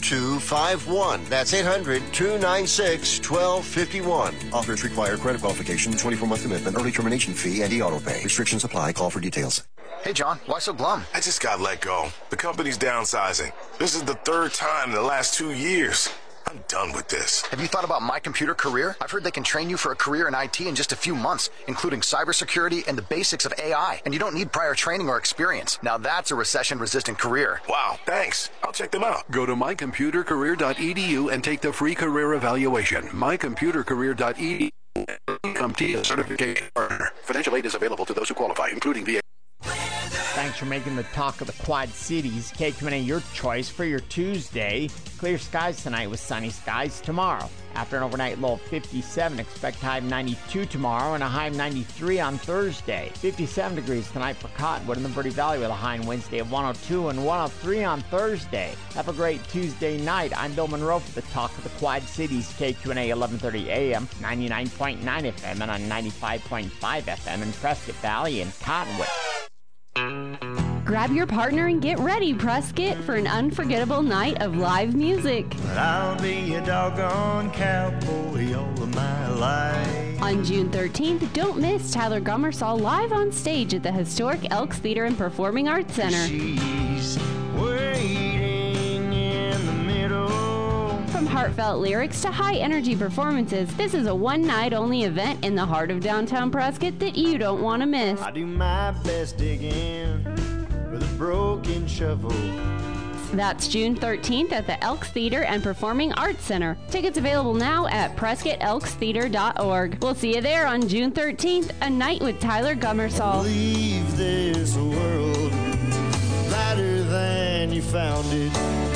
800-296-1251. That's 800-296-1251. Offers require credit qualification, 24-month commitment, early termination fee, and e-auto pay. Restrictions apply. Call for details. Hey, John, why so glum? I just got let go. The company's downsizing. This is the third time in the last 2 years. I'm done with this. Have you thought about My Computer Career? I've heard they can train you for a career in IT in just a few months, including cybersecurity and the basics of AI. And you don't need prior training or experience. Now that's a recession-resistant career. Wow, thanks. I'll check them out. Go to mycomputercareer.edu and take the free career evaluation. mycomputercareer.edu. CompTIA certification partner. Financial aid is available to those who qualify, including VA. Thanks for making the talk of the Quad Cities. KQNA, your choice for your Tuesday. Clear skies tonight with sunny skies tomorrow. After an overnight low of 57, expect high of 92 tomorrow and a high of 93 on Thursday. 57 degrees tonight for Cottonwood in the Verde Valley with a high on Wednesday of 102 and 103 on Thursday. Have a great Tuesday night. I'm Bill Monroe for the talk of the Quad Cities. KQNA 1130 AM, 99.9 FM and on 95.5 FM in Prescott Valley and Cottonwood. Grab your partner and get ready, Prescott, for an unforgettable night of live music. But I'll be a doggone cowboy all of my life. On June 13th, don't miss Tyler Gummersall live on stage at the historic Elks Theater and Performing Arts Center. She's waiting in the middle. From heartfelt lyrics to high-energy performances, this is a one-night-only event in the heart of downtown Prescott that you don't want to miss. I do my best digging with a broken shovel. That's June 13th at the Elks Theater and Performing Arts Center. Tickets available now at PrescottElksTheater.org. We'll see you there on June 13th, a night with Tyler Gummersall. Leave this world better than you found it.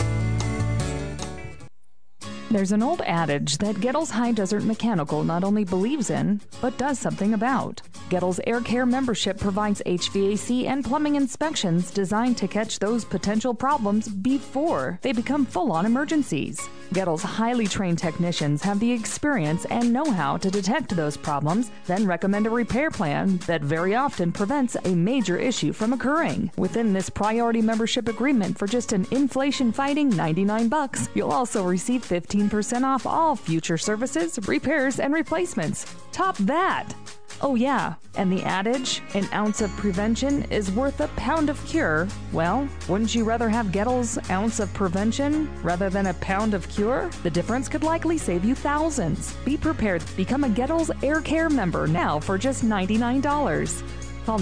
There's an old adage that Gettles High Desert Mechanical not only believes in, but does something about. Gettles Air Care membership provides HVAC and plumbing inspections designed to catch those potential problems before they become full-on emergencies. Gettles' highly trained technicians have the experience and know-how to detect those problems, then recommend a repair plan that very often prevents a major issue from occurring. Within this priority membership agreement for just an inflation-fighting $99, you'll also receive 15% off all future services, repairs, and replacements. Top that! Oh yeah, and the adage, an ounce of prevention is worth a pound of cure. Well, wouldn't you rather have Gettles' ounce of prevention rather than a pound of cure? The difference could likely save you thousands. Be prepared. Become a Gettles Air Care member now for just $99. Call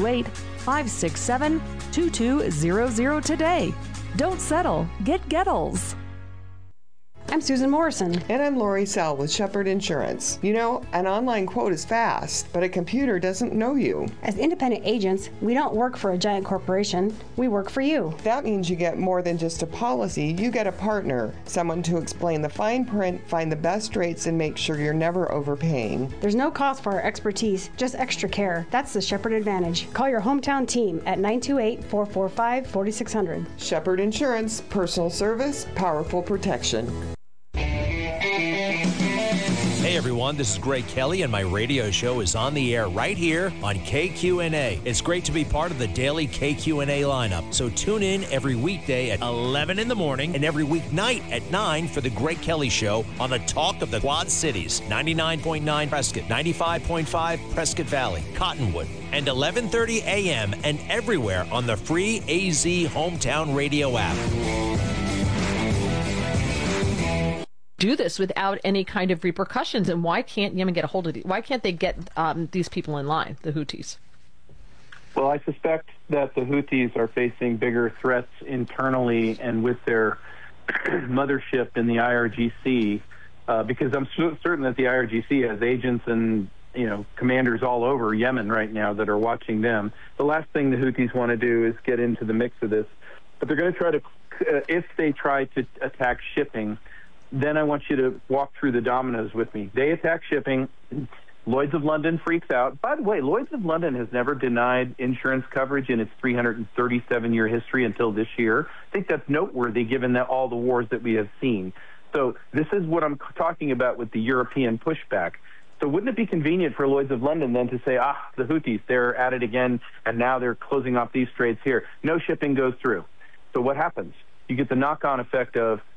928-567-2200 today. Don't settle. Get Gettles. I'm Susan Morrison. And I'm Lori Sell with Shepherd Insurance. You know, an online quote is fast, but a computer doesn't know you. As independent agents, we don't work for a giant corporation. We work for you. That means you get more than just a policy. You get a partner, someone to explain the fine print, find the best rates, and make sure you're never overpaying. There's no cost for our expertise, just extra care. That's the Shepherd Advantage. Call your hometown team at 928-445-4600. Shepherd Insurance, personal service, powerful protection. Hey everyone, this is Greg Kelly and my radio show is on the air right here on KQNA. It's great to be part of the daily KQNA lineup. So tune in every weekday at 11 in the morning and every weeknight at 9 for the Greg Kelly Show on the Talk of the Quad Cities. 99.9 Prescott, 95.5 Prescott Valley, Cottonwood, and 11:30 a.m. and everywhere on the free AZ Hometown Radio app. Do this without any kind of repercussions, and why can't Yemen get a hold of these? Why can't they get these people in line, the Houthis? Well, I suspect that the Houthis are facing bigger threats internally and with their mothership in the IRGC, because I'm certain that the IRGC has agents and commanders all over Yemen right now that are watching them. The last thing the Houthis want to do is get into the mix of this, but they're going to try to, if they try to attack shipping, then I want you to walk through the dominoes with me. They attack shipping. Lloyd's of London freaks out. By the way, Lloyd's of London has never denied insurance coverage in its 337-year history until this year. I think that's noteworthy given that all the wars that we have seen. So this is what I'm talking about with the European pushback. So wouldn't it be convenient for Lloyd's of London then to say, the Houthis, they're at it again, and now they're closing off these straits here. No shipping goes through. So what happens? You get the knock-on effect of